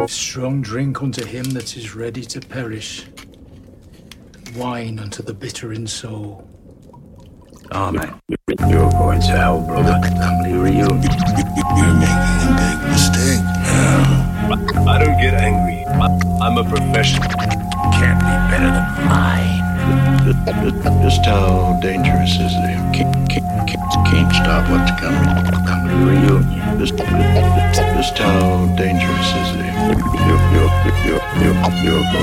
Strong drink unto him that is ready to perish, wine unto the bitter in soul. Amen. You're going to hell, brother. Family reunion. You're making a big mistake. I don't get angry. I'm a professional. Can't be better than mine. Just how dangerous is it? Can't stop what's coming. Family reunion. Just how dangerous is it? You're